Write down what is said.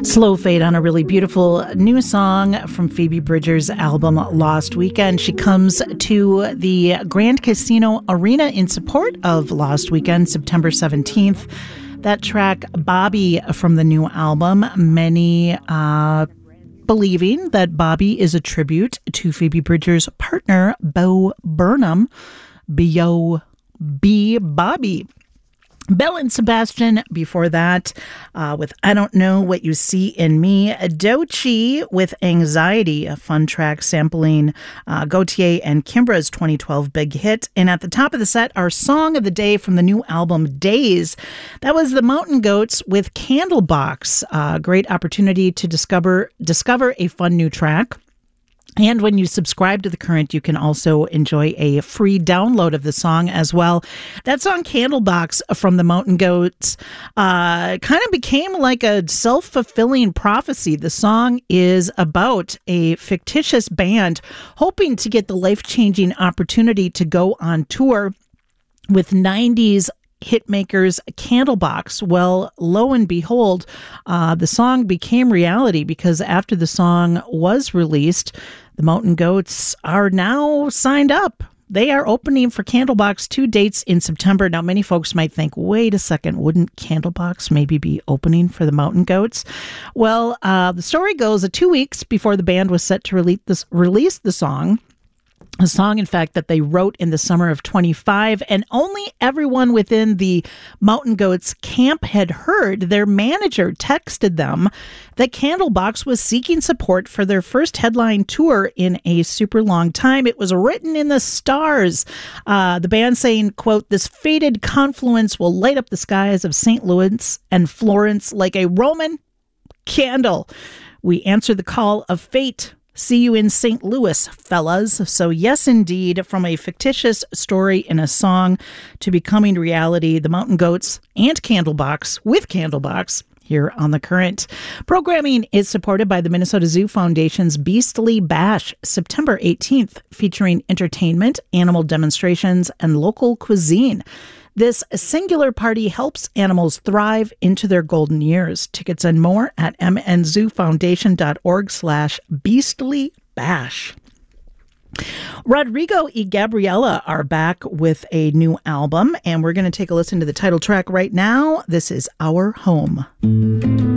Slow Fade on a really beautiful new song from Phoebe Bridgers' album Lost Weekend. She comes to the Grand Casino Arena in support of Lost Weekend, September 17th. That track, Bobby, from the new album, many believing that Bobby is a tribute to Phoebe Bridgers' partner, Bo Burnham, B.O.B. Bobby. Belle and Sebastian before that with I Don't Know What You See in Me. Doechii with Anxiety, a fun track sampling Gautier and Kimbra's 2012 big hit. And at the top of the set, our song of the day from the new album Days. That was the Mountain Goats with Candlebox. Great opportunity to discover a fun new track. And when you subscribe to The Current, you can also enjoy a free download of the song as well. That song, Candlebox, from the Mountain Goats, kind of became like a self-fulfilling prophecy. The song is about a fictitious band hoping to get the life-changing opportunity to go on tour with 90s hitmakers Candlebox. Well, lo and behold, the song became reality because after the song was released, the Mountain Goats are now signed up. They are opening for Candlebox 2 dates in September. Now, many folks might think, wait a second, wouldn't Candlebox maybe be opening for the Mountain Goats? Well, the story goes that 2 weeks before the band was set to release the song, a song, in fact, that they wrote in the summer of 25, and only everyone within the Mountain Goats camp had heard. Their manager texted them that Candlebox was seeking support for their first headline tour in a super long time. It was written in the stars. The band saying, quote, "This fated confluence will light up the skies of St. Louis and Florence like a Roman candle. We answer the call of fate. See you in St. Louis, fellas." So yes, indeed, from a fictitious story in a song to becoming reality, the Mountain Goats and Candlebox with Candlebox here on The Current. Programming is supported by the Minnesota Zoo Foundation's Beastly Bash, September 18th, featuring entertainment, animal demonstrations, and local cuisine. This singular party helps animals thrive into their golden years. Tickets and more at mnzoofoundation.org/beastlybash. Rodrigo y Gabriela are back with a new album, and we're going to take a listen to the title track right now. This is Our Home.